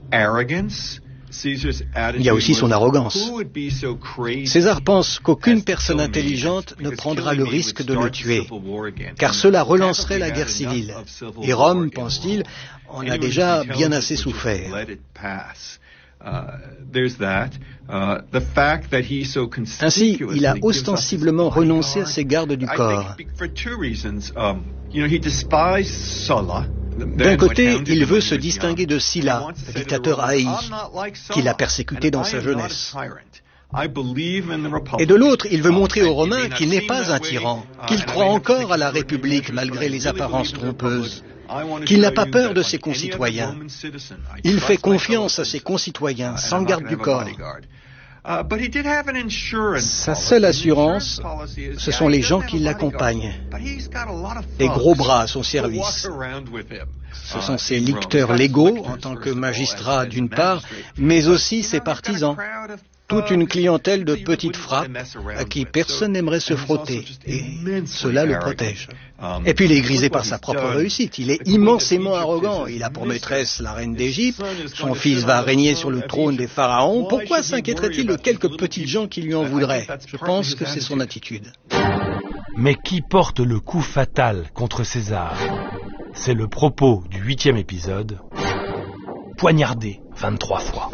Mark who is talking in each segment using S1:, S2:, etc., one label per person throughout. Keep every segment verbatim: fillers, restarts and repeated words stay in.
S1: Il y a aussi son arrogance. César pense qu'aucune personne intelligente ne prendra le risque de le tuer, car cela relancerait la guerre civile. Et Rome, pense-t-il, en a déjà bien assez souffert. Ainsi, il a ostensiblement renoncé à ses gardes du corps. D'un côté, il veut se distinguer de Sylla, le dictateur haï, qu'il a persécuté dans sa jeunesse. Et de l'autre, il veut montrer aux Romains qu'il n'est pas un tyran, qu'il croit encore à la République malgré les apparences trompeuses, qu'il n'a pas peur de ses concitoyens. Il fait confiance à ses concitoyens, sans garde du corps. Sa seule assurance, ce sont les gens qui l'accompagnent. Des gros bras à son service. Ce sont ses licteurs légaux, en tant que magistrat d'une part, mais aussi ses partisans. Toute une clientèle de petites frappes à qui personne n'aimerait se frotter. Et cela le protège. Et puis il est grisé par sa propre réussite. Il est immensément arrogant. Il a pour maîtresse la reine d'Égypte. Son fils va régner sur le trône des pharaons. Pourquoi s'inquiéterait-il de quelques petites gens qui lui en voudraient? Je pense que c'est son attitude.
S2: Mais qui porte le coup fatal contre César? C'est le propos du huitième épisode. Poignardé vingt-trois fois.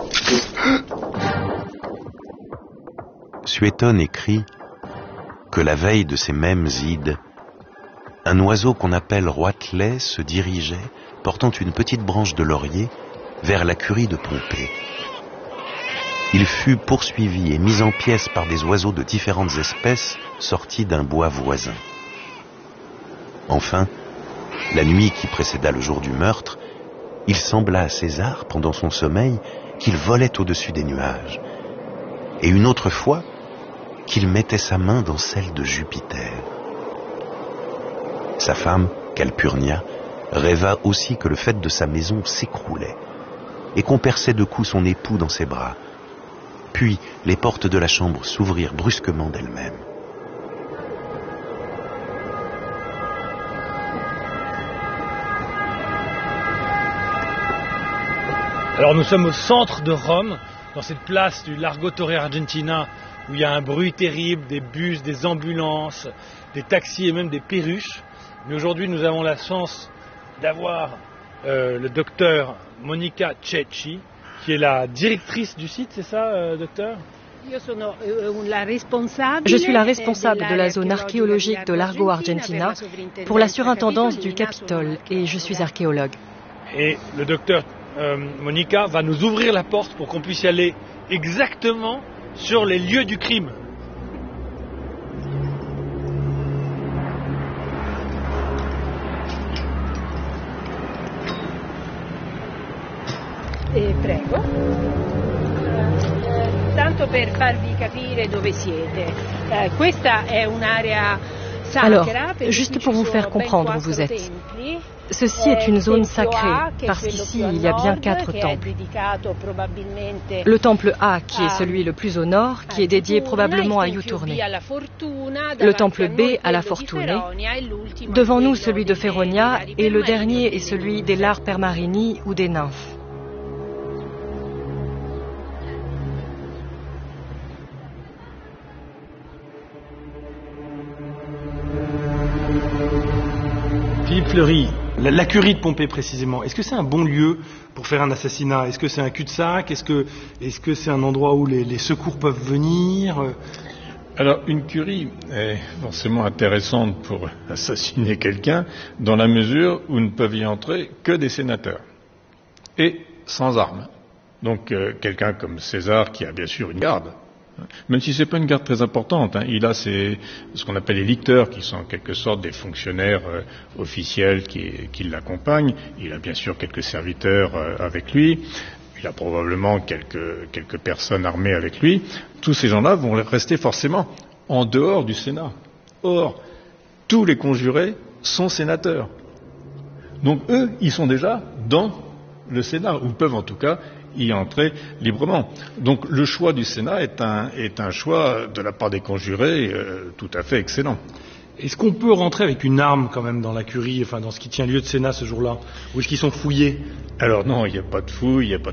S3: Suétone écrit que la veille de ces mêmes Ides, un oiseau qu'on appelle roitelet se dirigeait, portant une petite branche de laurier, vers la curie de Pompée. Il fut poursuivi et mis en pièces par des oiseaux de différentes espèces sortis d'un bois voisin. Enfin, la nuit qui précéda le jour du meurtre, il sembla à César, pendant son sommeil, qu'il volait au-dessus des nuages. Et une autre fois, qu'il mettait sa main dans celle de Jupiter. Sa femme, Calpurnia, rêva aussi que le faîte de sa maison s'écroulait et qu'on perçait de coups son époux dans ses bras. Puis les portes de la chambre s'ouvrirent brusquement d'elles-mêmes.
S2: Alors nous sommes au centre de Rome, dans cette place du Largo Torre Argentina, où il y a un bruit terrible, des bus, des ambulances, des taxis et même des perruches. Mais aujourd'hui, nous avons la chance d'avoir euh, le docteur Monica Cecchi, qui est la directrice du site, c'est ça, euh, docteur ?
S4: Je suis la responsable de la zone archéologique de Largo Argentina pour la surintendance du Capitole et je suis archéologue.
S2: Et le docteur euh, Monica va nous ouvrir la porte pour qu'on puisse y aller exactement sur les lieux du crime.
S5: Eh, prego. Tanto per farvi capire dove siete. Eh, questa è un'area
S4: Alors, juste pour vous faire comprendre où vous êtes. Ceci est une zone sacrée, parce qu'ici il y a bien quatre temples. Le temple A, qui est celui le plus au nord, qui est dédié probablement à Iuturne. Le temple B à la Fortune. Devant nous, celui de Feronia, et le dernier est celui des Lar Permarini ou des nymphes.
S2: Philippe Fleury, la, la curie de Pompée précisément, est-ce que c'est un bon lieu pour faire un assassinat? Est-ce que c'est un cul-de-sac? Est-ce que est-ce que c'est un endroit où les, les secours peuvent venir?
S6: Alors, une curie est forcément intéressante pour assassiner quelqu'un dans la mesure où ne peuvent y entrer que des sénateurs et sans armes. Donc, euh, quelqu'un comme César qui a bien sûr une garde, même si c'est pas une garde très importante, hein, il a ses, ce qu'on appelle les licteurs, qui sont en quelque sorte des fonctionnaires euh, officiels qui, qui l'accompagnent. Il a bien sûr quelques serviteurs euh, avec lui. Il a probablement quelques, quelques personnes armées avec lui. Tous ces gens-là vont rester forcément en dehors du Sénat. Or, tous les conjurés sont sénateurs. Donc eux, ils sont déjà dans le Sénat, ou peuvent en tout cas y entrer librement. Donc le choix du Sénat est un, est un choix de la part des conjurés euh, tout à fait excellent.
S2: Est-ce qu'on peut rentrer avec une arme quand même dans la curie, enfin dans ce qui tient lieu de Sénat ce jour-là, ou est-ce qu'ils sont fouillés?
S6: Alors non, il n'y a pas de fouille, il n'y a pas